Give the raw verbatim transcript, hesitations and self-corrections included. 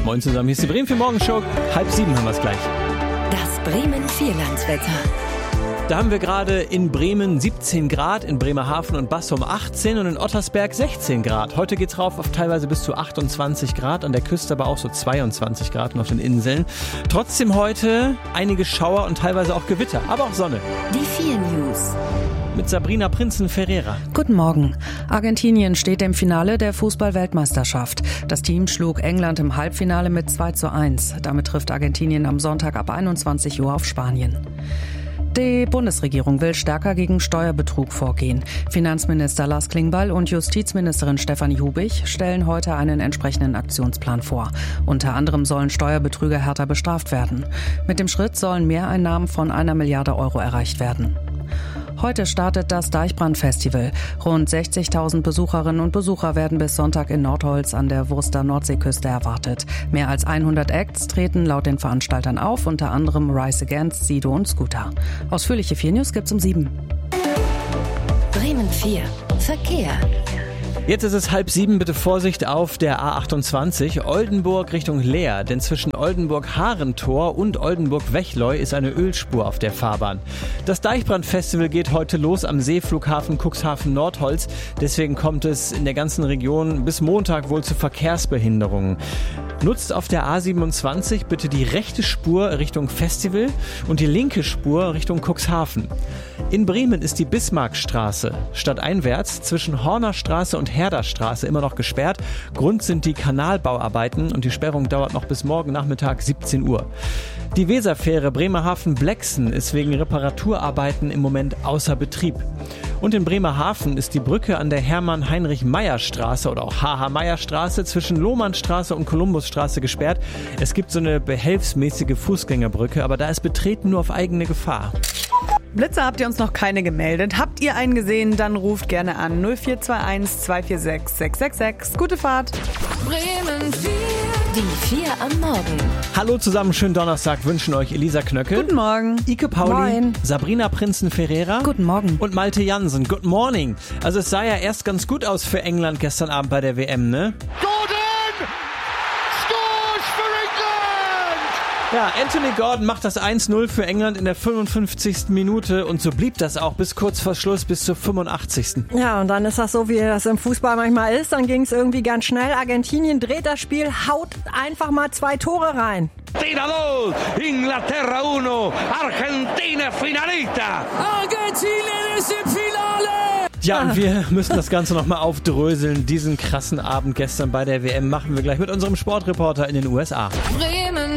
Moin zusammen, hier ist die Bremen vier Morgenshow. Halb sieben haben wir es gleich. Das Bremen Vierlandswetter. Da haben wir gerade in Bremen siebzehn Grad, in Bremerhaven und Bassum achtzehn und in Ottersberg sechzehn Grad. Heute geht's rauf auf teilweise bis zu achtundzwanzig Grad, an der Küste aber auch so zweiundzwanzig Grad und auf den Inseln. Trotzdem heute einige Schauer und teilweise auch Gewitter, aber auch Sonne. Die vier News. Mit Sabrina Prinzen-Ferreira. Guten Morgen. Argentinien steht im Finale der Fußball-Weltmeisterschaft. Das Team schlug England im Halbfinale mit zwei zu eins. Damit trifft Argentinien am Sonntag ab einundzwanzig Uhr auf Spanien. Die Bundesregierung will stärker gegen Steuerbetrug vorgehen. Finanzminister Lars Klingbeil und Justizministerin Stefanie Hubig stellen heute einen entsprechenden Aktionsplan vor. Unter anderem sollen Steuerbetrüger härter bestraft werden. Mit dem Schritt sollen Mehreinnahmen von einer Milliarde Euro erreicht werden. Heute startet das Deichbrand-Festival. Rund sechzigtausend Besucherinnen und Besucher werden bis Sonntag in Nordholz an der Wurster Nordseeküste erwartet. Mehr als hundert Acts treten laut den Veranstaltern auf, unter anderem Rise Against, Sido und Scooter. Ausführliche vier News gibt's um sieben. Bremen vier. Verkehr. Jetzt ist es halb sieben, bitte Vorsicht auf der A achtundzwanzig, Oldenburg Richtung Leer, denn zwischen Oldenburg-Harentor und Oldenburg-Wechleu ist eine Ölspur auf der Fahrbahn. Das Deichbrand-Festival geht heute los am Seeflughafen Cuxhaven-Nordholz, deswegen kommt es in der ganzen Region bis Montag wohl zu Verkehrsbehinderungen. Nutzt auf der A siebenundzwanzig bitte die rechte Spur Richtung Festival und die linke Spur Richtung Cuxhaven. In Bremen ist die Bismarckstraße stadteinwärts zwischen Hornerstraße und Herderstraße immer noch gesperrt. Grund sind die Kanalbauarbeiten und die Sperrung dauert noch bis morgen Nachmittag siebzehn Uhr. Die Weserfähre Bremerhaven-Blexen ist wegen Reparaturarbeiten im Moment außer Betrieb. Und in Bremerhaven ist die Brücke an der Hermann-Heinrich-Meyer-Straße oder auch H H-Meyer-Straße zwischen Lohmannstraße und Kolumbusstraße gesperrt. Es gibt so eine behelfsmäßige Fußgängerbrücke, aber da ist Betreten nur auf eigene Gefahr. Blitzer habt ihr uns noch keine gemeldet. Habt ihr einen gesehen, dann ruft gerne an null vier zwei eins zwei vier sechs sechs sechs sechs. Gute Fahrt. Bremen vier. Die vier am Morgen. Hallo zusammen, schönen Donnerstag wünschen euch Elisa Knöckel. Guten Morgen. Ike Pauli. Moin. Sabrina Prinzen-Ferreira. Guten Morgen. Und Malte Jansen. Good morning. Also es sah ja erst ganz gut aus für England gestern Abend bei der W M, ne? Ja, Anthony Gordon macht das eins null für England in der fünfundfünfzigsten Minute und so blieb das auch bis kurz vor Schluss, bis zur fünfundachtzigsten Ja, und dann ist das so, wie das im Fußball manchmal ist. Dann ging es irgendwie ganz schnell. Argentinien dreht das Spiel, haut einfach mal zwei Tore rein. Argentina dos, Inglaterra uno, Argentina finalista. Argentinien ist im Finale! Ja, und wir müssen das Ganze nochmal aufdröseln. Diesen krassen Abend gestern bei der W M machen wir gleich mit unserem Sportreporter in den U S A. Bremen